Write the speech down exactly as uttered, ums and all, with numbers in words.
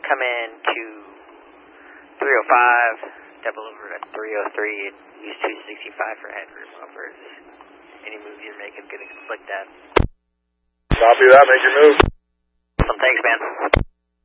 come in to three oh five, step over to three oh three, and use two sixty-five for headroom over. Any move you're making, gonna conflict that. Copy that, make your move. Awesome, thanks, man.